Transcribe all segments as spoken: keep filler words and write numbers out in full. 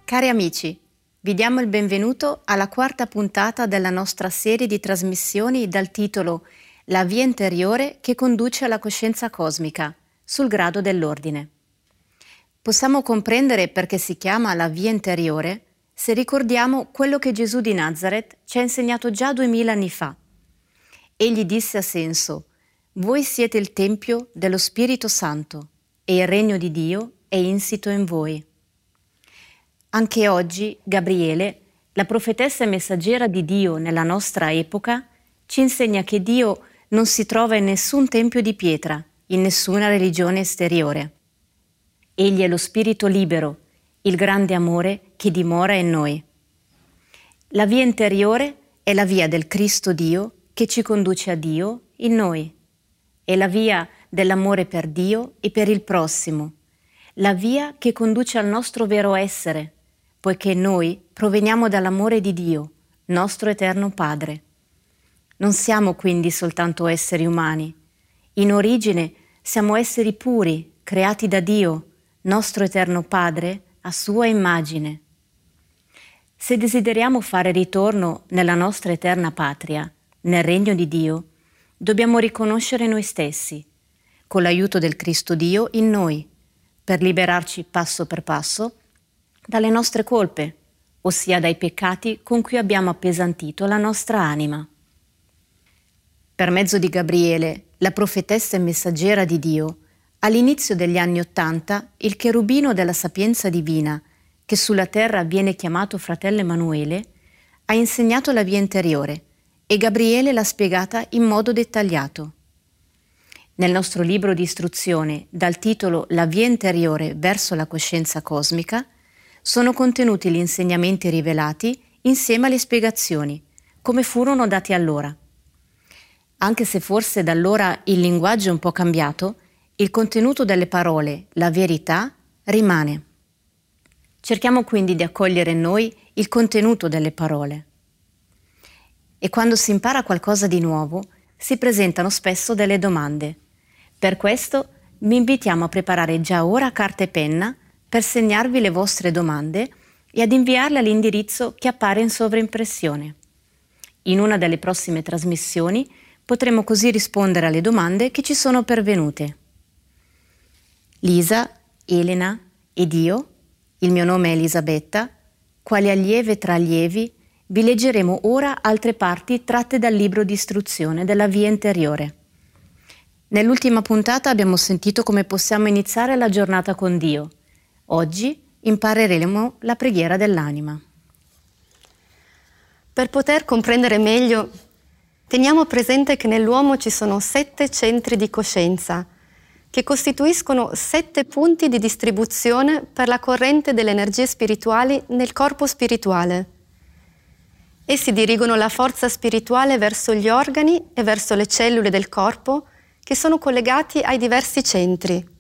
Cari amici, vi diamo il benvenuto alla quarta puntata della nostra serie di trasmissioni dal titolo La via interiore che conduce alla coscienza cosmica, sul grado dell'ordine. Possiamo comprendere perché si chiama la via interiore se ricordiamo quello che Gesù di Nazaret ci ha insegnato già duemila anni fa. Egli disse a senso: «Voi siete il Tempio dello Spirito Santo e il regno di Dio è insito in voi». Anche oggi Gabriele, la profetessa e messaggera di Dio nella nostra epoca, ci insegna che Dio non si trova in nessun tempio di pietra, in nessuna religione esteriore. Egli è lo Spirito libero, il grande amore che dimora in noi. La via interiore è la via del Cristo Dio che ci conduce a Dio in noi. È la via dell'amore per Dio e per il prossimo, la via che conduce al nostro vero essere, poiché noi proveniamo dall'amore di Dio, nostro eterno Padre. Non siamo quindi soltanto esseri umani. In origine siamo esseri puri, creati da Dio, nostro eterno Padre, a sua immagine. Se desideriamo fare ritorno nella nostra eterna patria, nel regno di Dio, dobbiamo riconoscere noi stessi, con l'aiuto del Cristo Dio in noi, per liberarci passo per passo dalle nostre colpe, ossia dai peccati con cui abbiamo appesantito la nostra anima. Per mezzo di Gabriele, la profetessa e messaggera di Dio, all'inizio degli anni Ottanta, il cherubino della sapienza divina, che sulla terra viene chiamato fratello Emanuele, ha insegnato la via interiore e Gabriele l'ha spiegata in modo dettagliato. Nel nostro libro di istruzione, dal titolo La via interiore verso la coscienza cosmica, sono contenuti gli insegnamenti rivelati insieme alle spiegazioni, come furono dati allora. Anche se forse da allora il linguaggio è un po' cambiato, il contenuto delle parole, la verità, rimane. Cerchiamo quindi di accogliere in noi il contenuto delle parole. E quando si impara qualcosa di nuovo, si presentano spesso delle domande. Per questo vi invitiamo a preparare già ora carta e penna per segnarvi le vostre domande e ad inviarle all'indirizzo che appare in sovraimpressione. In una delle prossime trasmissioni potremo così rispondere alle domande che ci sono pervenute. Lisa, Elena ed io, il mio nome è Elisabetta, quali allieve tra allievi, vi leggeremo ora altre parti tratte dal libro di istruzione della via interiore. Nell'ultima puntata abbiamo sentito come possiamo iniziare la giornata con Dio. Oggi impareremo la preghiera dell'anima. Per poter comprendere meglio, teniamo presente che nell'uomo ci sono sette centri di coscienza, che costituiscono sette punti di distribuzione per la corrente delle energie spirituali nel corpo spirituale. Essi dirigono la forza spirituale verso gli organi e verso le cellule del corpo che sono collegati ai diversi centri.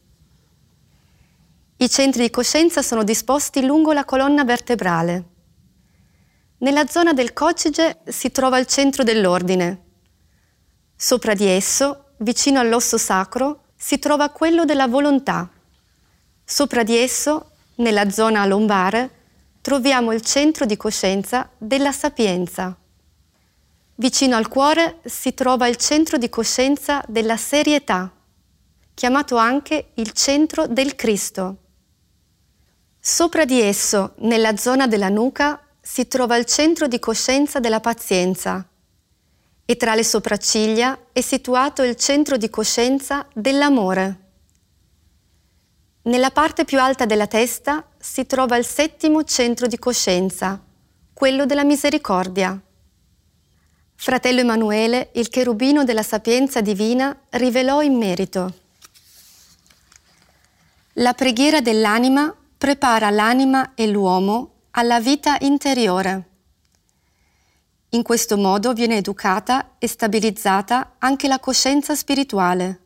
I centri di coscienza sono disposti lungo la colonna vertebrale. Nella zona del coccige si trova il centro dell'ordine. Sopra di esso, vicino all'osso sacro, si trova quello della volontà. Sopra di esso, nella zona lombare, troviamo il centro di coscienza della sapienza. Vicino al cuore si trova il centro di coscienza della serietà, chiamato anche il centro del Cristo. Sopra di esso, nella zona della nuca, si trova il centro di coscienza della pazienza e tra le sopracciglia è situato il centro di coscienza dell'amore. Nella parte più alta della testa si trova il settimo centro di coscienza, quello della misericordia. Fratello Emanuele, il cherubino della sapienza divina, rivelò in merito: la preghiera dell'anima prepara l'anima e l'uomo alla vita interiore. In questo modo viene educata e stabilizzata anche la coscienza spirituale.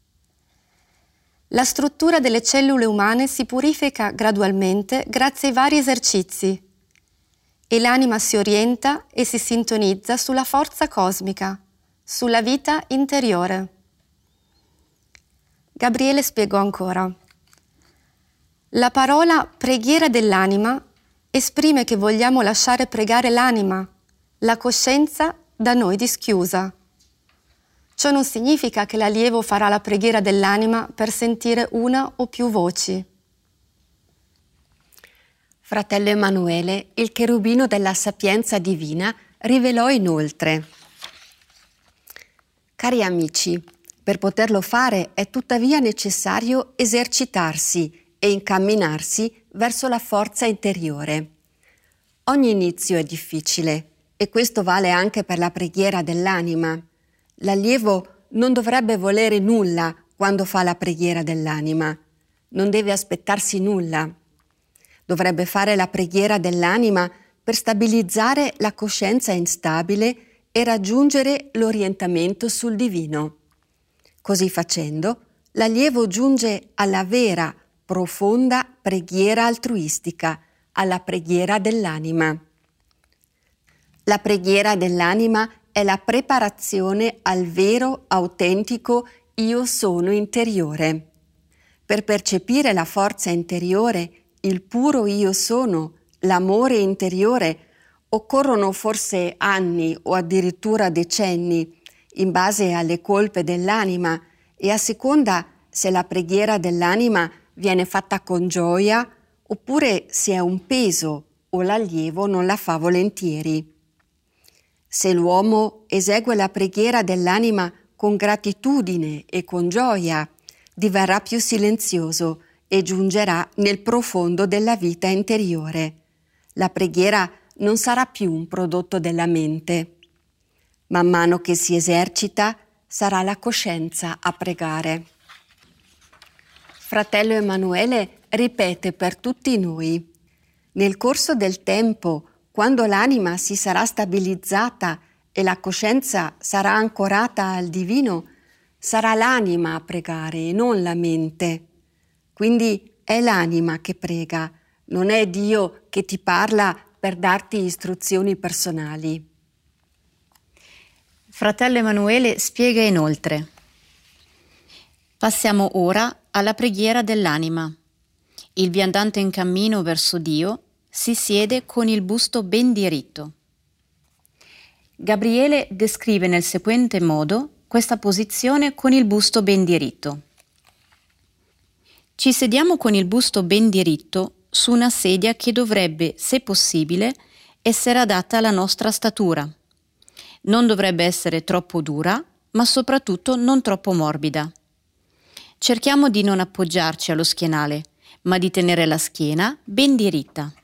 La struttura delle cellule umane si purifica gradualmente grazie ai vari esercizi e l'anima si orienta e si sintonizza sulla forza cosmica, sulla vita interiore. Gabriele spiegò ancora: la parola preghiera dell'anima esprime che vogliamo lasciare pregare l'anima, la coscienza da noi dischiusa. Ciò non significa che l'allievo farà la preghiera dell'anima per sentire una o più voci. Fratello Emanuele, il cherubino della sapienza divina, rivelò inoltre: cari amici, per poterlo fare è tuttavia necessario esercitarsi e incamminarsi verso la forza interiore. Ogni inizio è difficile e questo vale anche per la preghiera dell'anima. L'allievo non dovrebbe volere nulla quando fa la preghiera dell'anima, non deve aspettarsi nulla. Dovrebbe fare la preghiera dell'anima per stabilizzare la coscienza instabile e raggiungere l'orientamento sul divino. Così facendo, l'allievo giunge alla vera, profonda preghiera altruistica, alla preghiera dell'anima. La preghiera dell'anima è la preparazione al vero, autentico io sono interiore. Per percepire la forza interiore, il puro io sono, l'amore interiore, occorrono forse anni o addirittura decenni, in base alle colpe dell'anima e a seconda se la preghiera dell'anima viene fatta con gioia oppure se è un peso o l'allievo non la fa volentieri. Se l'uomo esegue la preghiera dell'anima con gratitudine e con gioia, diverrà più silenzioso e giungerà nel profondo della vita interiore. La preghiera non sarà più un prodotto della mente. Man mano che si esercita, sarà la coscienza a pregare. Fratello Emanuele ripete per tutti noi: nel corso del tempo, quando l'anima si sarà stabilizzata e la coscienza sarà ancorata al divino, sarà l'anima a pregare e non la mente. Quindi è l'anima che prega, non è Dio che ti parla per darti istruzioni personali. Fratello Emanuele spiega inoltre: passiamo ora alla preghiera dell'anima. Il viandante in cammino verso Dio si siede con il busto ben diritto. Gabriele descrive nel seguente modo questa posizione con il busto ben diritto. Ci sediamo con il busto ben diritto su una sedia che dovrebbe, se possibile, essere adatta alla nostra statura. Non dovrebbe essere troppo dura, ma soprattutto non troppo morbida. Cerchiamo di non appoggiarci allo schienale, ma di tenere la schiena ben diritta.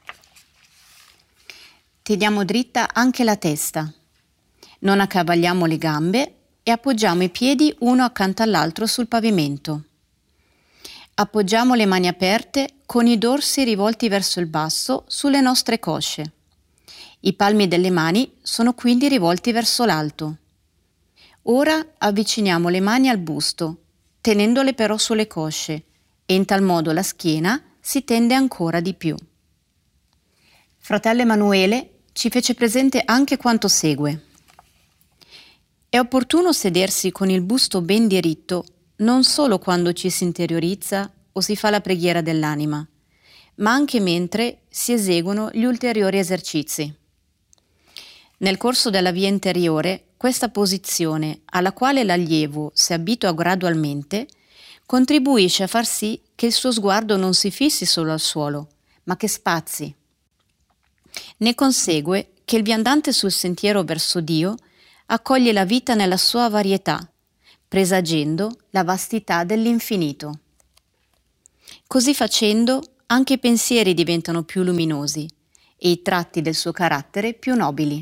Teniamo dritta anche la testa. Non accavaliamo le gambe e appoggiamo i piedi uno accanto all'altro sul pavimento. Appoggiamo le mani aperte con i dorsi rivolti verso il basso sulle nostre cosce. I palmi delle mani sono quindi rivolti verso l'alto. Ora avviciniamo le mani al busto, tenendole però sulle cosce, e in tal modo la schiena si tende ancora di più. Fratello Emanuele ci fece presente anche quanto segue. È opportuno sedersi con il busto ben diritto non solo quando ci si interiorizza o si fa la preghiera dell'anima, ma anche mentre si eseguono gli ulteriori esercizi. Nel corso della via interiore, questa posizione, alla quale l'allievo si abitua gradualmente, contribuisce a far sì che il suo sguardo non si fissi solo al suolo, ma che spazi. Ne consegue che il viandante sul sentiero verso Dio accoglie la vita nella sua varietà, presagendo la vastità dell'infinito. Così facendo, anche i pensieri diventano più luminosi e i tratti del suo carattere più nobili.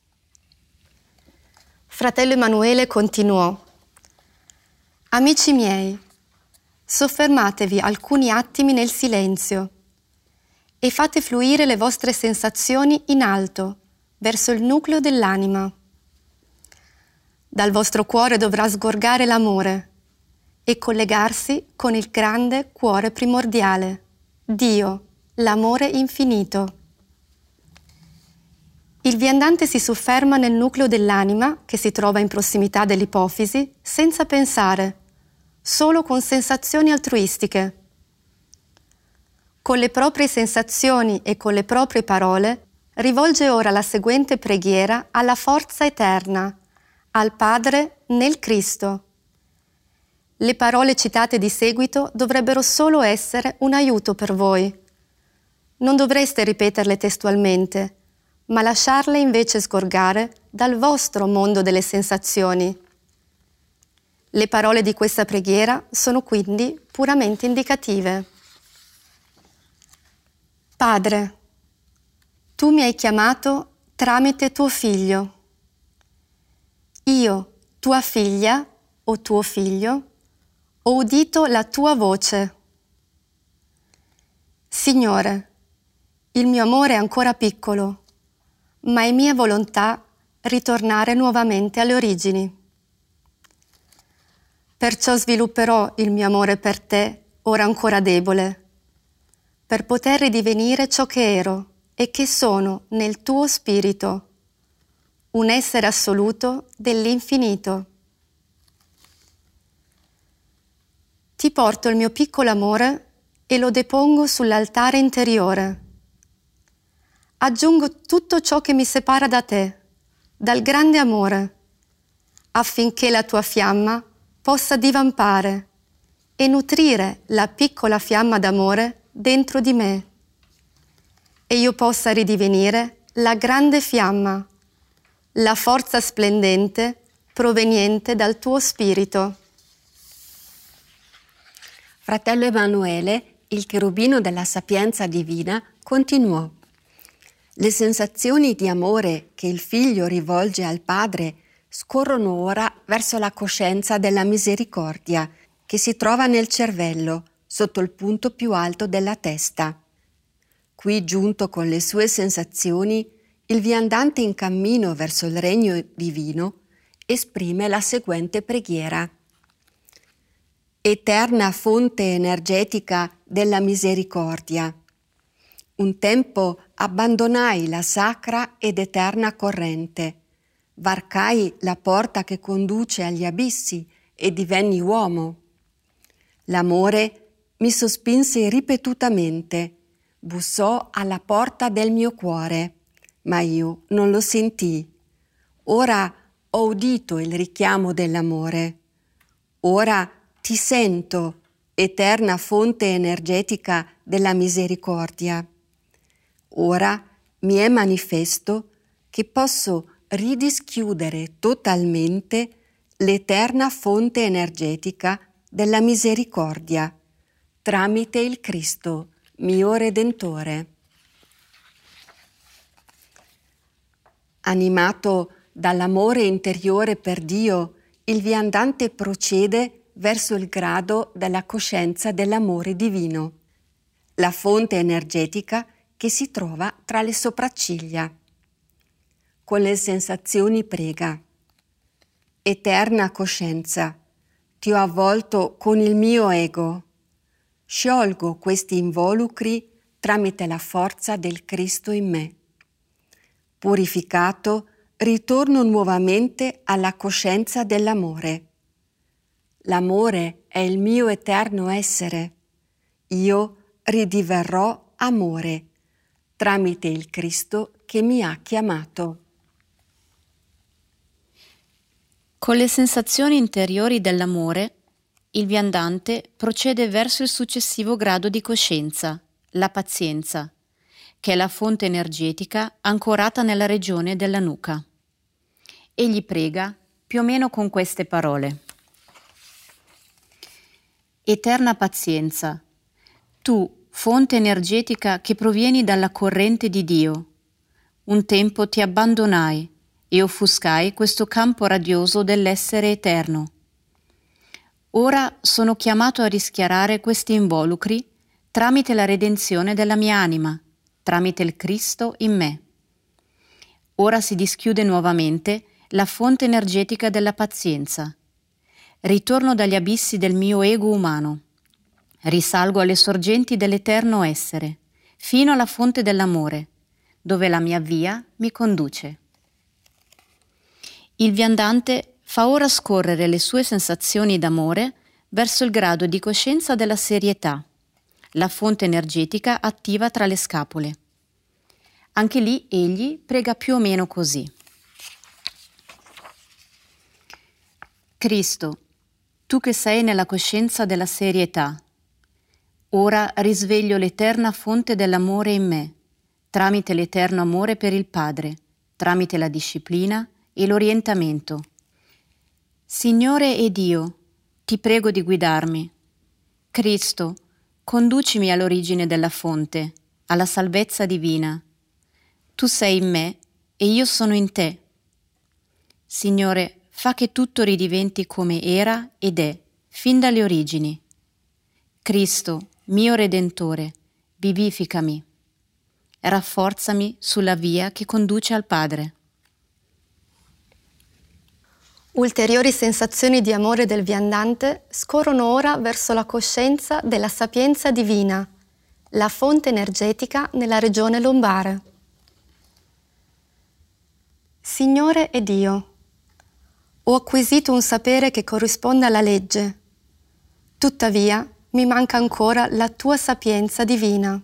Fratello Emanuele continuò: amici miei, soffermatevi alcuni attimi nel silenzio e fate fluire le vostre sensazioni in alto, verso il nucleo dell'anima. Dal vostro cuore dovrà sgorgare l'amore e collegarsi con il grande cuore primordiale, Dio, l'amore infinito. Il viandante si sofferma nel nucleo dell'anima, che si trova in prossimità dell'ipofisi, senza pensare, solo con sensazioni altruistiche. con le proprie sensazioni e con le proprie parole, rivolge ora la seguente preghiera alla forza eterna, al Padre nel Cristo. Le parole citate di seguito dovrebbero solo essere un aiuto per voi. Non dovreste ripeterle testualmente, ma lasciarle invece sgorgare dal vostro mondo delle sensazioni. Le parole di questa preghiera sono quindi puramente indicative. Padre, tu mi hai chiamato tramite tuo figlio. Io, tua figlia o tuo figlio, ho udito la tua voce. Signore, il mio amore è ancora piccolo, ma è mia volontà ritornare nuovamente alle origini. Perciò svilupperò il mio amore per te, ora ancora debole, per poter ridivenire ciò che ero e che sono nel tuo spirito, un essere assoluto dell'infinito. Ti porto il mio piccolo amore e lo depongo sull'altare interiore. Aggiungo tutto ciò che mi separa da te, dal grande amore, affinché la tua fiamma possa divampare e nutrire la piccola fiamma d'amore dentro di me, e io possa ridivenire la grande fiamma, la forza splendente proveniente dal tuo spirito. Fratello Emanuele, il cherubino della sapienza divina, continuò. Le sensazioni di amore che il figlio rivolge al padre scorrono ora verso la coscienza della misericordia che si trova nel cervello, sotto il punto più alto della testa. Qui, giunto con le sue sensazioni, il viandante in cammino verso il regno divino esprime la seguente preghiera. Eterna fonte energetica della misericordia, un tempo abbandonai la sacra ed eterna corrente, varcai la porta che conduce agli abissi e divenni uomo. L'amore mi sospinse ripetutamente, bussò alla porta del mio cuore, ma io non lo sentii. Ora ho udito il richiamo dell'amore. Ora ti sento, eterna fonte energetica della misericordia. Ora mi è manifesto che posso ridischiudere totalmente l'eterna fonte energetica della misericordia tramite il Cristo, mio Redentore. Animato dall'amore interiore per Dio, il viandante procede verso il grado della coscienza dell'amore divino, la fonte energetica che si trova tra le sopracciglia. Con le sensazioni prega. Eterna coscienza, ti ho avvolto con il mio ego. Sciolgo questi involucri tramite la forza del Cristo in me. Purificato, ritorno nuovamente alla coscienza dell'amore. L'amore è il mio eterno essere. Io ridiverrò amore tramite il Cristo che mi ha chiamato. Con le sensazioni interiori dell'amore, il viandante procede verso il successivo grado di coscienza, la pazienza, che è la fonte energetica ancorata nella regione della nuca. Egli prega più o meno con queste parole. Eterna pazienza, tu, fonte energetica che provieni dalla corrente di Dio, un tempo ti abbandonai e offuscai questo campo radioso dell'essere eterno. Ora sono chiamato a rischiarare questi involucri tramite la redenzione della mia anima, tramite il Cristo in me. Ora si dischiude nuovamente la fonte energetica della pazienza. Ritorno dagli abissi del mio ego umano. Risalgo alle sorgenti dell'eterno essere, fino alla fonte dell'amore, dove la mia via mi conduce. Il viandante fa ora scorrere le sue sensazioni d'amore verso il grado di coscienza della serietà, la fonte energetica attiva tra le scapole. Anche lì egli prega più o meno così. Cristo, tu che sei nella coscienza della serietà, ora risveglio l'eterna fonte dell'amore in me, tramite l'eterno amore per il Padre, tramite la disciplina e l'orientamento. Signore e Dio, ti prego di guidarmi. Cristo, conducimi all'origine della fonte, alla salvezza divina. Tu sei in me e io sono in te. Signore, fa che tutto ridiventi come era ed è, fin dalle origini. Cristo, mio Redentore, vivificami. Rafforzami sulla via che conduce al Padre. Ulteriori sensazioni di amore del viandante scorrono ora verso la coscienza della sapienza divina, la fonte energetica nella regione lombare. Signore e Dio, ho acquisito un sapere che corrisponde alla legge, tuttavia mi manca ancora la tua sapienza divina.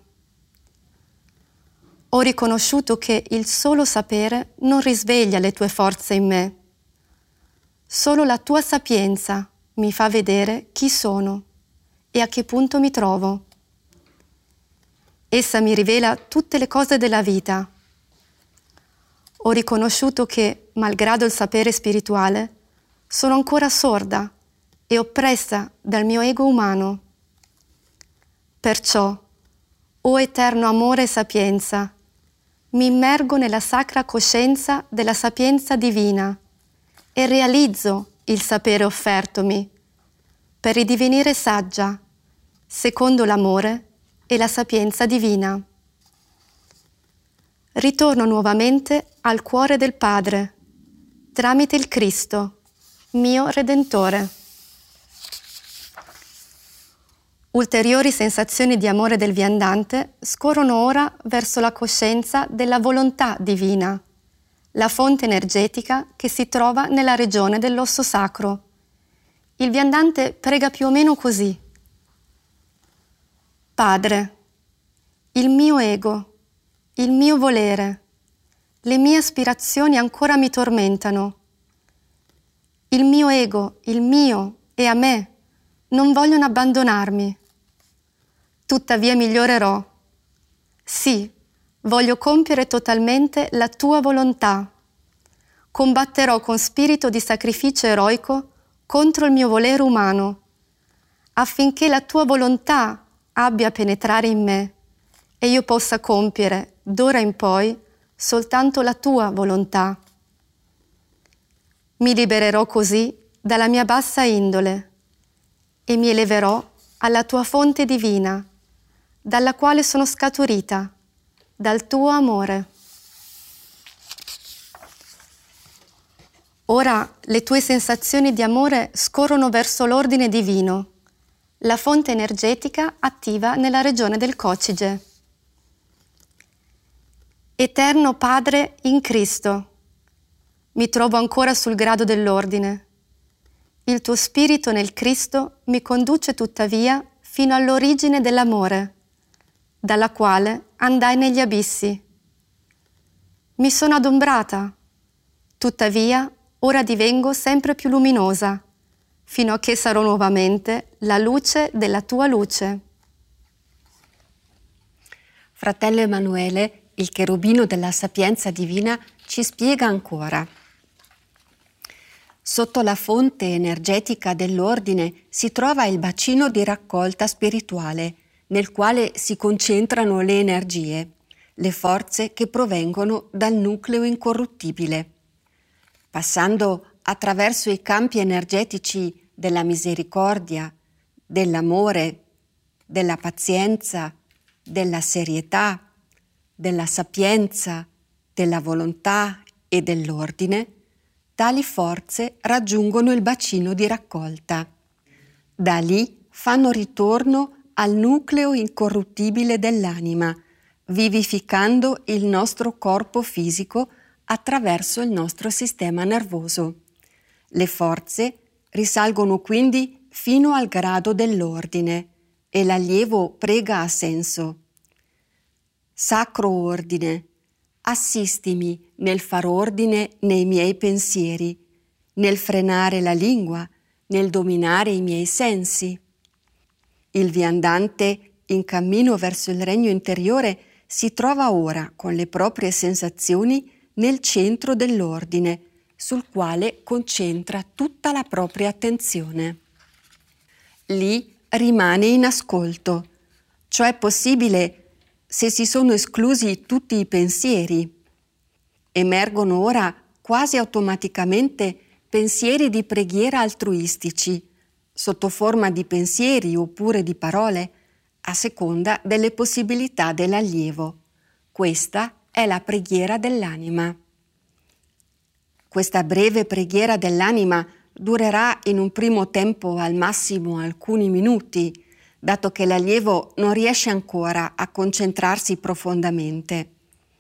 Ho riconosciuto che il solo sapere non risveglia le tue forze in me. Solo la tua sapienza mi fa vedere chi sono e a che punto mi trovo. Essa mi rivela tutte le cose della vita. Ho riconosciuto che, malgrado il sapere spirituale, sono ancora sorda e oppressa dal mio ego umano. Perciò, o eterno amore e sapienza, mi immergo nella sacra coscienza della sapienza divina e realizzo il sapere offertomi per ridivenire saggia, secondo l'amore e la sapienza divina. Ritorno nuovamente al cuore del Padre, tramite il Cristo, mio Redentore. Ulteriori sensazioni di amore del viandante scorrono ora verso la coscienza della volontà divina, la fonte energetica che si trova nella regione dell'osso sacro. Il viandante prega più o meno così. Padre, il mio ego, il mio volere, le mie aspirazioni ancora mi tormentano. Il mio ego, il mio e a me non vogliono abbandonarmi. Tuttavia migliorerò. Sì, voglio compiere totalmente la tua volontà. Combatterò con spirito di sacrificio eroico contro il mio volere umano, affinché la tua volontà abbia a penetrare in me e io possa compiere, d'ora in poi, soltanto la tua volontà. Mi libererò così dalla mia bassa indole e mi eleverò alla tua fonte divina, dalla quale sono scaturita, dal tuo amore. Ora le tue sensazioni di amore scorrono verso l'ordine divino, la fonte energetica attiva nella regione del cocige. Eterno Padre in Cristo, mi trovo ancora sul grado dell'ordine. Il tuo spirito nel Cristo mi conduce tuttavia fino all'origine dell'amore, dalla quale andai negli abissi. Mi sono adombrata, tuttavia ora divengo sempre più luminosa, fino a che sarò nuovamente la luce della tua luce. Fratello Emanuele, il cherubino della sapienza divina, ci spiega ancora. Sotto la fonte energetica dell'ordine si trova il bacino di raccolta spirituale, nel quale si concentrano le energie, le forze che provengono dal nucleo incorruttibile. Passando attraverso i campi energetici della misericordia, dell'amore, della pazienza, della serietà, della sapienza, della volontà e dell'ordine, tali forze raggiungono il bacino di raccolta. Da lì fanno ritorno al nucleo incorruttibile dell'anima, vivificando il nostro corpo fisico attraverso il nostro sistema nervoso. Le forze risalgono quindi fino al grado dell'ordine, e l'allievo prega a senso. Sacro ordine, assistimi nel far ordine nei miei pensieri, nel frenare la lingua, nel dominare i miei sensi. Il viandante in cammino verso il regno interiore si trova ora con le proprie sensazioni nel centro dell'ordine, sul quale concentra tutta la propria attenzione. Lì rimane in ascolto, cioè possibile se si sono esclusi tutti i pensieri. Emergono ora quasi automaticamente pensieri di preghiera altruistici, sotto forma di pensieri oppure di parole, a seconda delle possibilità dell'allievo. Questa è la preghiera dell'anima. Questa breve preghiera dell'anima durerà in un primo tempo al massimo alcuni minuti, dato che l'allievo non riesce ancora a concentrarsi profondamente.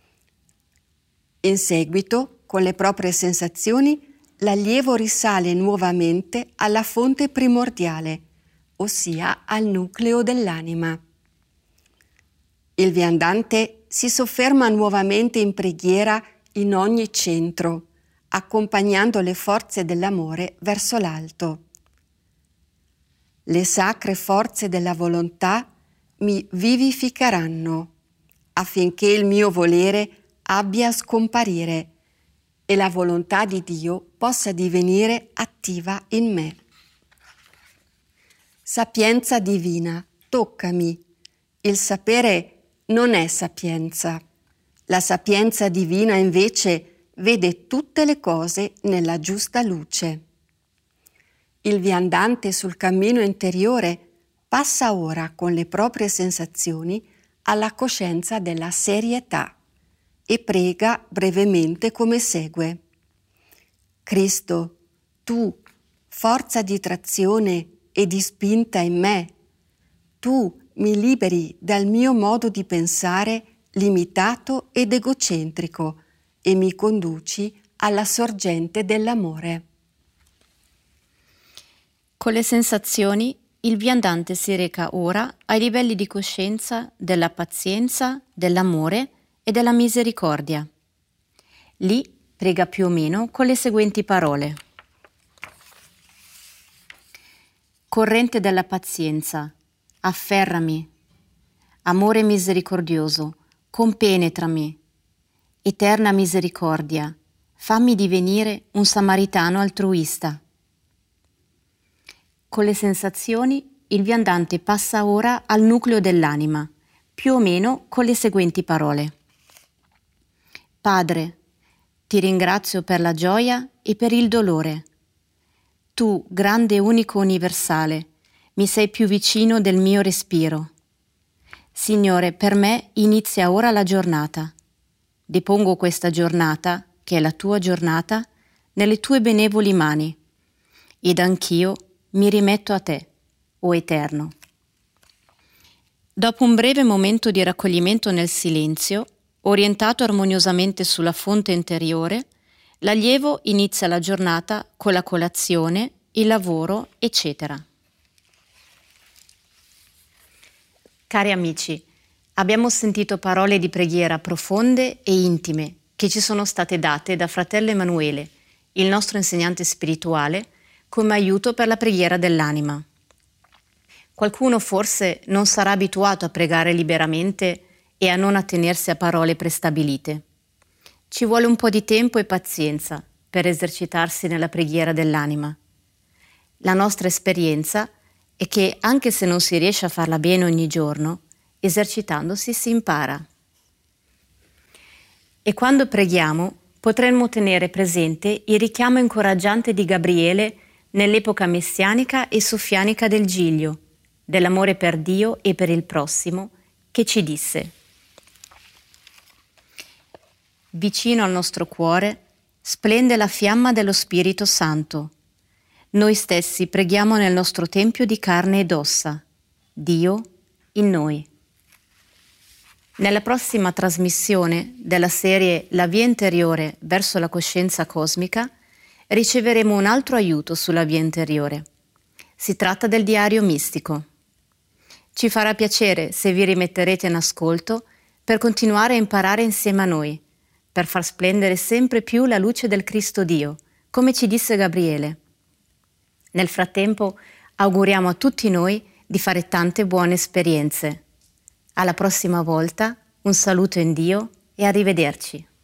In seguito, con le proprie sensazioni, l'allievo risale nuovamente alla fonte primordiale, ossia al nucleo dell'anima. Il viandante si sofferma nuovamente in preghiera in ogni centro, accompagnando le forze dell'amore verso l'alto. Le sacre forze della volontà mi vivificheranno, affinché il mio volere abbia a scomparire e la volontà di Dio possa divenire attiva in me. Sapienza divina, toccami. Il sapere non è sapienza. La sapienza divina invece vede tutte le cose nella giusta luce. Il viandante sul cammino interiore passa ora con le proprie sensazioni alla coscienza della serietà e prega brevemente come segue. Cristo, tu, forza di trazione e di spinta in me, tu mi liberi dal mio modo di pensare limitato ed egocentrico e mi conduci alla sorgente dell'amore. Con le sensazioni, il viandante si reca ora ai livelli di coscienza della pazienza, dell'amore e della misericordia. Lì prega più o meno con le seguenti parole. Corrente della pazienza, afferrami. Amore misericordioso, compenetrami. Eterna misericordia, fammi divenire un samaritano altruista. Con le sensazioni, il viandante passa ora al nucleo dell'anima, più o meno con le seguenti parole. Padre, ti ringrazio per la gioia e per il dolore. Tu, grande unico universale, mi sei più vicino del mio respiro. Signore, per me inizia ora la giornata. Depongo questa giornata, che è la tua giornata, nelle tue benevoli mani, ed anch'io mi rimetto a te, o Eterno. Dopo un breve momento di raccoglimento nel silenzio, orientato armoniosamente sulla fonte interiore, l'allievo inizia la giornata con la colazione, il lavoro, eccetera. Cari amici, abbiamo sentito parole di preghiera profonde e intime che ci sono state date da fratello Emanuele, il nostro insegnante spirituale, come aiuto per la preghiera dell'anima. Qualcuno forse non sarà abituato a pregare liberamente e a non attenersi a parole prestabilite. Ci vuole un po' di tempo e pazienza per esercitarsi nella preghiera dell'anima. La nostra esperienza è che anche se non si riesce a farla bene ogni giorno, esercitandosi si impara. E quando preghiamo potremmo tenere presente il richiamo incoraggiante di Gabriele nell'epoca messianica e soffianica del Giglio, dell'amore per Dio e per il prossimo, che ci disse: vicino al nostro cuore splende la fiamma dello Spirito Santo. Noi stessi preghiamo nel nostro tempio di carne ed ossa, Dio in noi. Nella prossima trasmissione della serie La via interiore verso la coscienza cosmica riceveremo un altro aiuto sulla via interiore. Si tratta del diario mistico. Ci farà piacere se vi rimetterete in ascolto per continuare a imparare insieme a noi, per far splendere sempre più la luce del Cristo Dio, come ci disse Gabriele. Nel frattempo auguriamo a tutti noi di fare tante buone esperienze. Alla prossima volta, un saluto in Dio e arrivederci.